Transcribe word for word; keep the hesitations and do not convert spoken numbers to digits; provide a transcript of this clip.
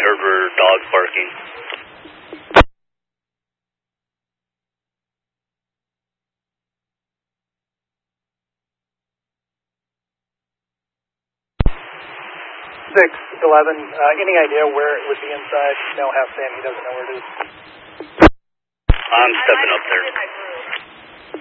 heard were dogs barking. six eleven, uh, any idea where it would be inside? No, have Sam, he doesn't know where it is. I'm stepping up there.